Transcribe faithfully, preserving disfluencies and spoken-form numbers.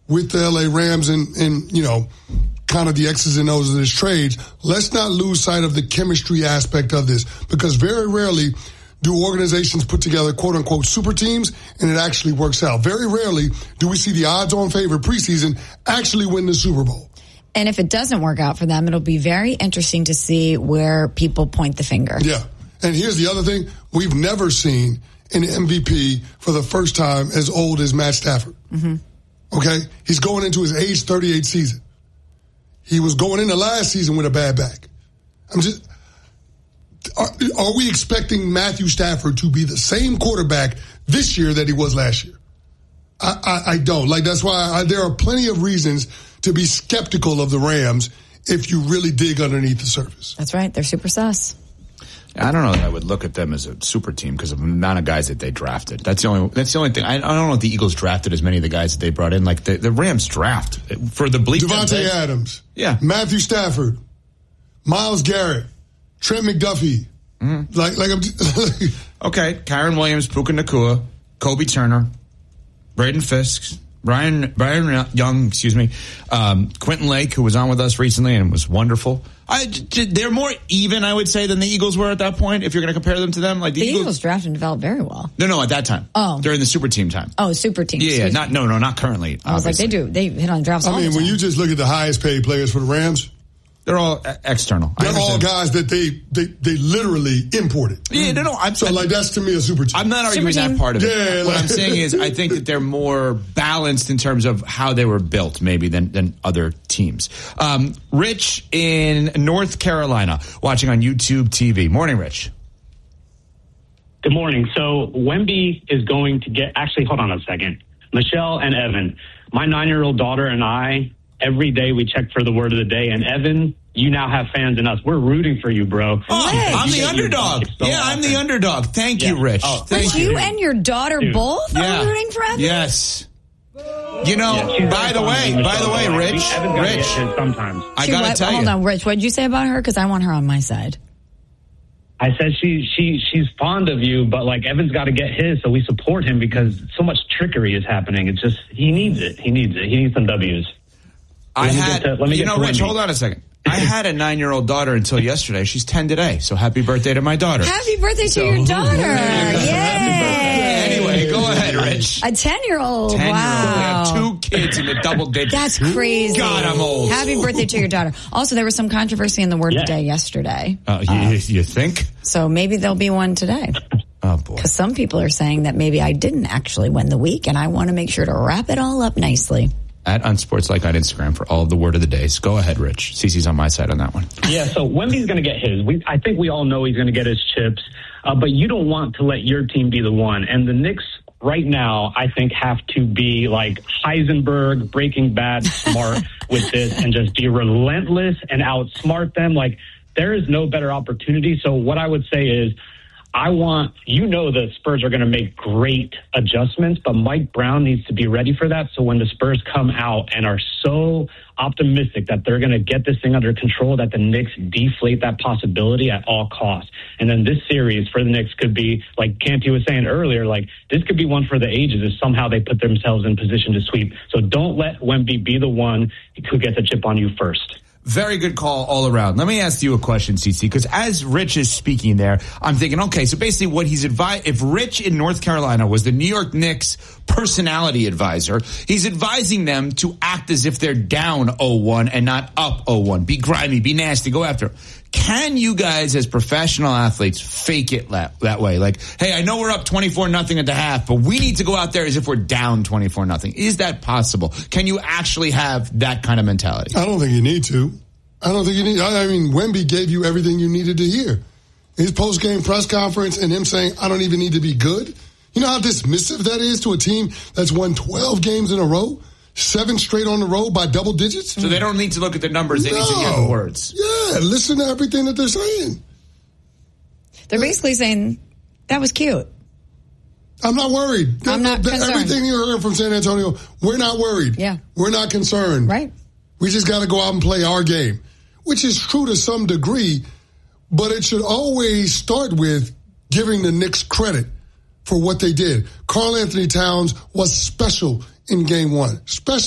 with the L A Rams and, and you know, kind of the X's and O's of this trade, let's not lose sight of the chemistry aspect of this, because very rarely do organizations put together quote-unquote super teams and it actually works out. Very rarely do we see the odds-on favorite preseason actually win the Super Bowl. And if it doesn't work out for them, it'll be very interesting to see where people point the finger. Yeah. And here's the other thing. We've never seen an M V P for the first time as old as Matt Stafford. Mm-hmm. Okay? He's going into his age thirty-eight season. He was going into last season with a bad back. I'm just, are, are we expecting Matthew Stafford to be the same quarterback this year that he was last year? I, I, I don't. Like, that's why I, there are plenty of reasons to be skeptical of the Rams if you really dig underneath the surface. That's right. They're super sus. I don't know that I would look at them as a super team because of the amount of guys that they drafted. That's the only. That's the only thing. I, I don't know if the Eagles drafted as many of the guys that they brought in. Like the, the Rams draft for the bleep. Devontae Adams, yeah, Matthew Stafford, Myles Garrett, Trent McDuffie. Mm-hmm. Like, like I'm. Just, okay, Karen Williams, Puka Nacua, Kobe Turner, Braden Fisk, Brian Brian Young, excuse me, um, Quentin Lake, who was on with us recently and was wonderful. I, they're more even, I would say, than the Eagles were at that point, if you're going to compare them to them. Like The, the Eagles, Eagles drafted and developed very well. No, no, at that time. Oh. During the super team time. Oh, super team. Yeah, yeah, not, no, no, not currently. I was obviously. like, they do, they hit on drafts all I mean, the time. when you just look at the highest paid players for the Rams, they're all external. They're all guys that they, they, they literally imported. Yeah, no, no. I'm, so, like, that's to me a super team. I'm not arguing that part of it. Yeah, what like, I'm saying is I think that they're more balanced in terms of how they were built, maybe, than, than other teams. Um, Rich in North Carolina, watching on YouTube T V. Morning, Rich. Good morning. So, Wemby is going to get... Actually, hold on a second. Michelle and Evan, my nine-year-old daughter and I... Every day we check for the word of the day. And Evan, you now have fans in us. We're rooting for you, bro. Oh, hey, I'm the underdog. So yeah, I'm the underdog. Thank yeah. you, Rich. Oh, Thank you. You and your daughter Dude. both yeah. are rooting for Evan? Yes. You know, yeah, by the way, by the way, Rich, Rich, sometimes. I got to tell hold you. Hold on, Rich, what did you say about her? Because I want her on my side. I said she she she's fond of you, but like Evan's got to get his, so we support him because so much trickery is happening. It's just, he needs it. He needs it. He needs some W's. I had, to, you know, Rich, hold on a second. I had a nine-year-old daughter until yesterday. She's ten today, so happy birthday to my daughter. Happy birthday to so, your daughter. Yay. Anyway, go ahead, Rich. A ten-year-old. ten-year-old. Wow. I have two kids in the double digits. That's crazy. God, I'm old. Happy birthday to your daughter. Also, there was some controversy in the word yeah. of the day yesterday. Uh, you, uh, you think? So maybe there'll be one today. Oh, boy. Because some people are saying that maybe I didn't actually win the week, and I want to make sure to wrap it all up nicely. At Unsportslike on Instagram for all of the word of the days. Go ahead, Rich. Cece's on my side on that one. Yeah, so Wemby's going to get his. We, I think we all know he's going to get his chips, uh, but you don't want to let your team be the one. And the Knicks right now, I think, have to be like Heisenberg, Breaking Bad smart with this and just be relentless and outsmart them. Like, there is no better opportunity. So what I would say is, I want, you know, the Spurs are going to make great adjustments, but Mike Brown needs to be ready for that. So when the Spurs come out and are so optimistic that they're going to get this thing under control, that the Knicks deflate that possibility at all costs. And then this series for the Knicks could be, like Canty was saying earlier, like this could be one for the ages if somehow they put themselves in position to sweep. So don't let Wemby be the one who gets a chip on you first. Very good call all around. Let me ask you a question, Cece, because as Rich is speaking there, I'm thinking, okay, so basically what he's advised, if Rich in North Carolina was the New York Knicks personality advisor, he's advising them to act as if they're down oh one and not up oh one. Be grimy, be nasty, go after them. Can you guys as professional athletes fake it that, that way? Like, hey, I know we're up twenty-four nothing at the half, but we need to go out there as if we're down twenty-four nothing. Is that possible? Can you actually have that kind of mentality? I don't think you need to. I don't think you need, I mean, Wemby gave you everything you needed to hear. His post-game press conference and him saying, I don't even need to be good. You know how dismissive that is to a team that's won twelve games in a row? Seven straight on the road by double digits? So they don't need to look at the numbers. They no. need to hear the words. Yeah, listen to everything that they're saying. They're basically saying, that was cute. I'm not worried. I'm not that, concerned. Everything you heard from San Antonio, we're not worried. Yeah. We're not concerned. Right. We just got to go out and play our game, which is true to some degree, but it should always start with giving the Knicks credit for what they did. Karl Anthony Towns was special in game one. Special